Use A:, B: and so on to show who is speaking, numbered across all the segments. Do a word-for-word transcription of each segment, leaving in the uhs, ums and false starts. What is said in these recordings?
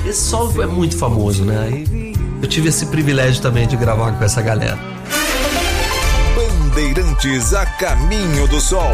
A: esse solo é muito famoso, né? Aí eu tive esse privilégio também de gravar com essa galera.
B: Bandeirantes a caminho do sol.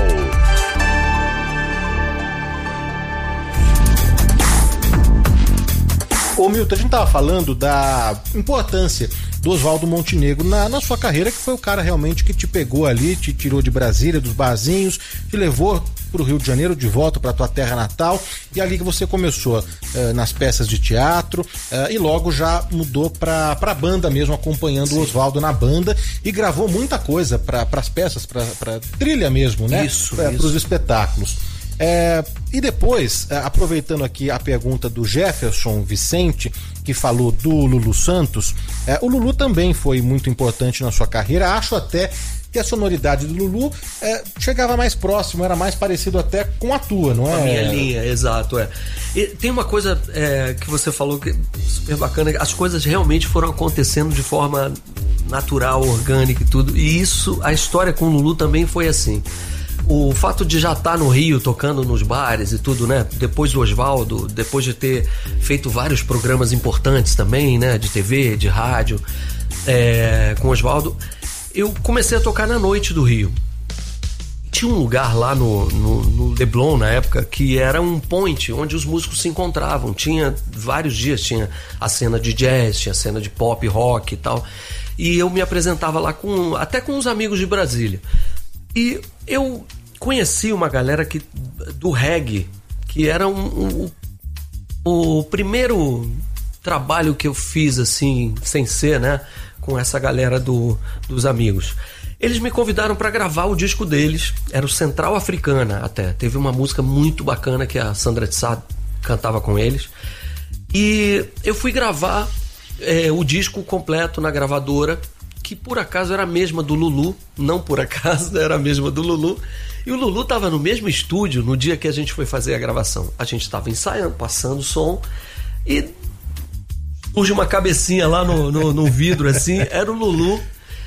C: Ô Milton, a gente tava falando da importância do Oswaldo Montenegro na, na sua carreira, que foi o cara realmente que te pegou ali, te tirou de Brasília, dos barzinhos, te levou pro Rio de Janeiro, de volta pra tua terra natal, e ali que você começou eh, nas peças de teatro, eh, e logo já mudou pra, pra banda mesmo, acompanhando Sim. o Oswaldo na banda, e gravou muita coisa pra, pras peças, pra, pra trilha mesmo, né?
A: Isso,
C: pra,
A: isso.
C: Pros espetáculos. É, e depois, aproveitando aqui a pergunta do Jefferson Vicente, que falou do Lulu Santos, é, o Lulu também foi muito importante na sua carreira. Acho até que a sonoridade do Lulu é, chegava mais próximo, era mais parecido até com a tua, não é?
A: A minha linha, exato, é. E tem uma coisa é, que você falou que é super bacana, as coisas realmente foram acontecendo de forma natural, orgânica e tudo, e isso, a história com o Lulu também foi assim. O fato de já estar no Rio, tocando nos bares e tudo, né? Depois do Oswaldo, depois de ter feito vários programas importantes também, né? De T V, de rádio, é, com o Oswaldo, eu comecei a tocar na noite do Rio. Tinha um lugar lá no, no, no Leblon, na época, que era um point onde os músicos se encontravam. Tinha vários dias, tinha a cena de jazz, tinha a cena de pop, rock e tal. E eu me apresentava lá com, até com uns amigos de Brasília. E eu conheci uma galera que, do reggae, que era um, um, o primeiro trabalho que eu fiz, assim, sem ser, né, com essa galera do, dos amigos. Eles me convidaram para gravar o disco deles, era o Central Africana até. Teve uma música muito bacana que a Sandra de Sá cantava com eles. E eu fui gravar é, o disco completo na gravadora, que por acaso era a mesma do Lulu, não por acaso, era a mesma do Lulu, e o Lulu estava no mesmo estúdio no dia que a gente foi fazer a gravação. A gente estava ensaiando, passando o som, e surge uma cabecinha lá no, no, no vidro, assim, era o Lulu,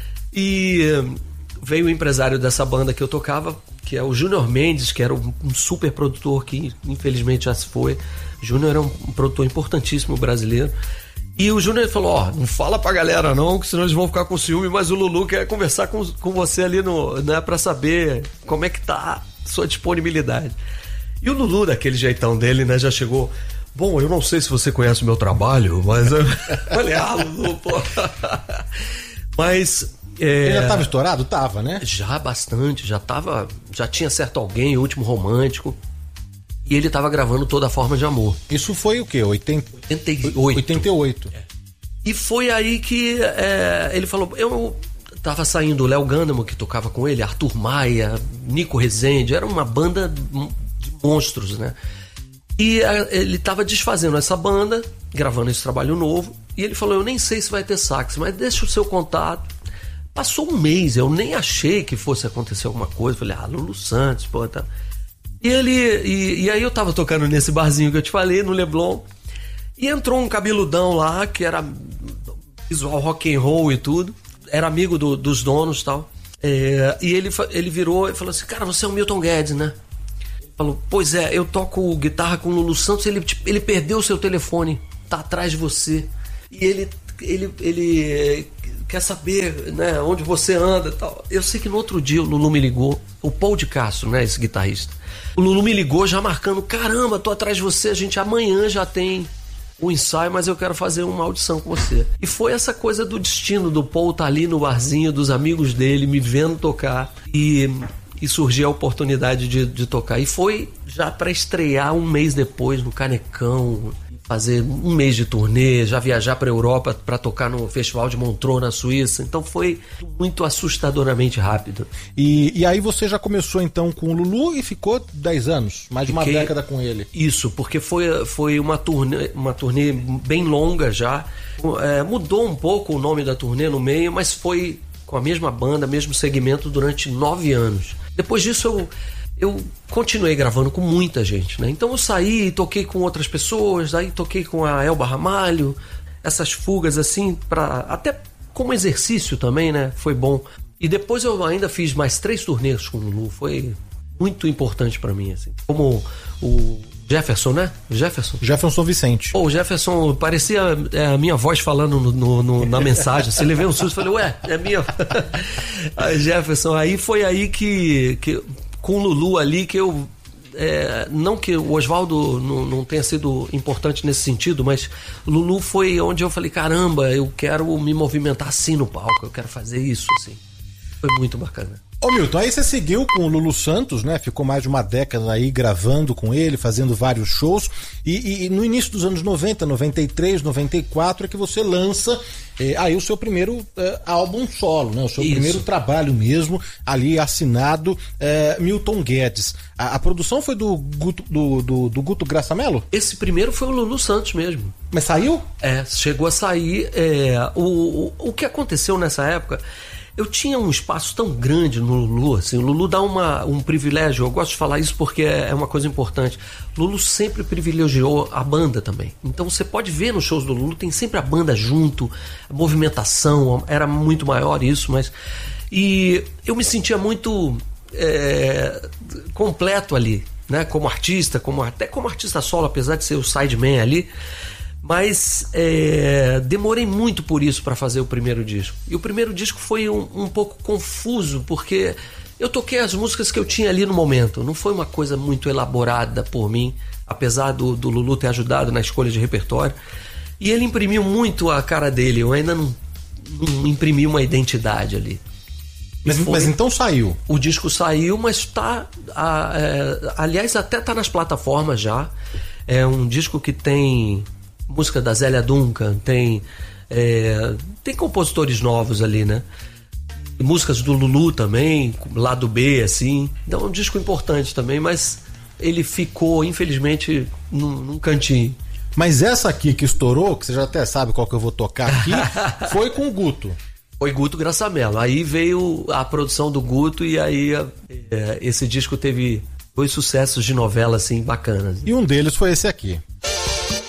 A: e veio o empresário dessa banda que eu tocava, que é o Júnior Mendes, que era um super produtor que infelizmente já se foi. Júnior era um produtor importantíssimo brasileiro. E o Júnior falou, ó, oh, não fala pra galera não, que senão eles vão ficar com ciúme, mas o Lulu quer conversar com, com você ali, no, né, pra saber como é que tá a sua disponibilidade. E o Lulu, daquele jeitão dele, né, já chegou, bom, eu não sei se você conhece o meu trabalho, mas eu falei, ah, Lulu, pô. Mas... É...
C: Ele já tava estourado? Tava, né?
A: Já bastante, já tava, já tinha certo alguém, o Último Romântico. E ele tava gravando Toda Forma de Amor.
C: Isso foi o quê? oitenta...
A: oitenta e oito.
C: oitenta e oito.
A: É. E foi aí que é, ele falou... Eu tava saindo o Léo Gânamo, que tocava com ele, Arthur Maia, Nico Rezende. Era uma banda de monstros, né? E a, ele tava desfazendo essa banda, gravando esse trabalho novo. E ele falou, eu nem sei se vai ter sax, mas deixa o seu contato. Passou um mês, eu nem achei que fosse acontecer alguma coisa. Falei, ah, Lulu Santos, pô, tá... E ele e, e aí eu tava tocando nesse barzinho que eu te falei, no Leblon, e entrou um cabeludão lá, que era visual rock and roll e tudo, era amigo do, dos donos e tal, é, e ele, ele virou e falou assim, cara, você é o Milton Guedes, né? Ele falou, pois é, eu toco guitarra com o Lulu Santos, ele, ele perdeu o seu telefone, tá atrás de você, e ele, ele, ele quer saber, né, onde você anda e tal. Eu sei que no outro dia o Lulu me ligou, o Paul de Castro, né, esse guitarrista. O Lulu me ligou já marcando, caramba, tô atrás de você, a gente amanhã já tem o ensaio, mas eu quero fazer uma audição com você. E foi essa coisa do destino do Paul tá ali no barzinho, dos amigos dele, me vendo tocar, e, e surgiu a oportunidade de, de tocar. E foi já para estrear um mês depois no Canecão, fazer um mês de turnê, já viajar para a Europa para tocar no Festival de Montreux, na Suíça. Então foi muito assustadoramente rápido.
C: E, e aí você já começou então com o Lulu e ficou dez anos, mais de uma
A: Fiquei...
C: década com ele.
A: Isso, porque foi, foi uma, turnê, uma turnê bem longa já. É, mudou um pouco o nome da turnê no meio, mas foi com a mesma banda, mesmo segmento durante nove anos. Depois disso eu... eu continuei gravando com muita gente, né? Então eu saí e toquei com outras pessoas, aí toquei com a Elba Ramalho, essas fugas assim, pra, até como exercício também, né? Foi bom. E depois eu ainda fiz mais três turnês com o Lulu, foi muito importante pra mim, assim. Como o Jefferson, né? Jefferson.
C: Jefferson Vicente.
A: Pô, o Jefferson parecia é, a minha voz falando no, no, no, na mensagem. Você levei um susto, falei, ué, é minha. Aí, Jefferson, aí foi aí que, que com o Lulu ali que eu é, não que o Oswaldo não, não tenha sido importante nesse sentido, mas Lulu foi onde eu falei, caramba, eu quero me movimentar assim no palco, eu quero fazer isso assim. Foi muito bacana.
C: Ô Milton, aí você seguiu com o Lulu Santos, né? Ficou mais de uma década aí gravando com ele, fazendo vários shows. E, e, e no início dos anos noventa, noventa e três, noventa e quatro é que você lança eh, aí o seu primeiro eh, álbum solo, né? O seu Isso. primeiro trabalho mesmo, ali assinado eh, Milton Guedes. A, a produção foi do Guto, do, do, do Guto Graça Mello?
A: Esse primeiro foi o Lulu Santos mesmo.
C: Mas saiu?
A: É, chegou a sair. É, o, o, o que aconteceu nessa época... Eu tinha um espaço tão grande no Lulu, assim, o Lulu dá uma, um privilégio, eu gosto de falar isso porque é uma coisa importante. O Lulu sempre privilegiou a banda também. Então você pode ver nos shows do Lulu, tem sempre a banda junto, a movimentação, era muito maior isso, mas... E eu me sentia muito é, completo ali, né? Como artista, como, até como artista solo, apesar de ser o sideman ali. Mas é, demorei muito por isso para fazer o primeiro disco. E o primeiro disco foi um, um pouco confuso, porque eu toquei as músicas que eu tinha ali no momento. Não foi uma coisa muito elaborada por mim, apesar do, do Lulu ter ajudado na escolha de repertório. E ele imprimiu muito a cara dele. Eu ainda não, não imprimi uma identidade ali.
C: Mas, foi, mas então saiu?
A: O disco saiu, mas tá... A, é, aliás, até tá nas plataformas já. É um disco que tem... música da Zélia Duncan, tem é, tem compositores novos ali, né? E músicas do Lulu também, lado B, assim. Então é um disco importante também, mas ele ficou, infelizmente, num, num cantinho.
C: Mas essa aqui que estourou, que você já até sabe qual que eu vou tocar aqui, foi com o Guto.
A: Foi Guto Graça Mello. Aí veio a produção do Guto e aí é, esse disco teve dois sucessos de novela, assim, bacanas.
C: E um deles foi esse aqui.